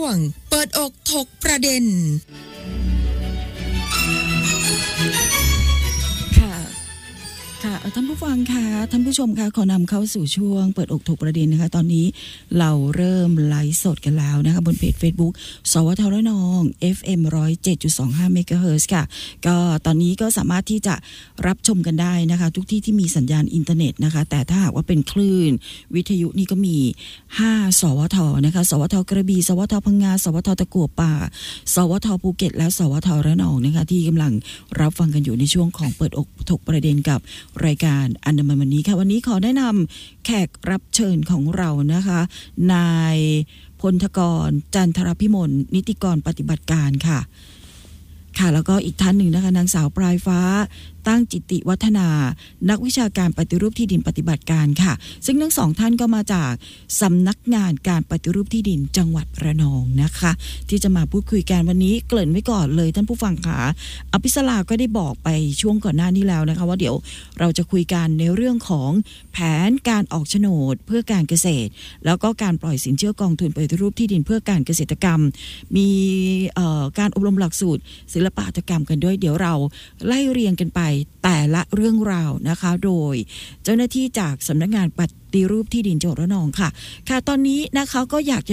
งเปิดอกถกประเด็นค่ะท่านผู้ฟังค่ะท่านผู้ชมค่ะขอนำเข้าสู่ช่วงเปิดอกถกประเด็นนะคะตอนนี้เราเริ่มไลฟ์สดกันแล้วนะคะบนเพจ Facebook สวทระนอง FM 107.25 เมกะเฮิรตซ์ค่ะก็ตอนนี้ก็สามารถที่จะรับชมกันได้นะคะทุกที่ที่มีสัญญาณอินเทอร์เน็ตนะคะแต่ถ้าหากว่าเป็นคลื่นวิทยุนี่ก็มี5สวทนะคะสวทกระบี่สวทพังงาสวทตะกั่วป่าสวทภูเก็ตและสวทระนองนะคะที่กำลังรับฟังกันอยู่ในช่วงของเปิดอกถกประเด็นกับรายการอันดามันวันนี้ค่ะวันนี้ขอแนะนำแขกรับเชิญของเรานะคะนายพลธกรจันทรพิมลนิติกรปฏิบัติการค่ะแล้วก็อีกท่านหนึ่งนะคะนางสาวปลายฟ้าตั้งจิตติวัฒนานักวิชาการปฏิรูปที่ดินปฏิบัติการค่ะซึ่งทั้งสองท่านก็มาจากสำนักงานการปฏิรูปที่ดินจังหวัดระนองนะคะที่จะมาพูดคุยกันวันนี้เกริ่นไว้ก่อนเลยท่านผู้ฟังค่ะอภิสราก็ได้บอกไปช่วงก่อนหน้านี้แล้วนะคะว่าเดี๋ยวเราจะคุยกันในเรื่องของแผนการออกโฉนดเพื่อการเกษตรแล้วก็การปล่อยสินเชื่อกองทุนปฏิรูปที่ดินเพื่อการเกษตรกรรมมีการอบรมหลักสูตรศิลปหัตถกรรมกันด้วยเดี๋ยวเราไล่เรียงกันไปแต่ละเรื่องราวนะคะโดยเจ้าหน้าที่จากสำนักงานปฏิรูปที่ดินจังหวัดระนองค่ะตอนนี้นะคะก็อยากจะ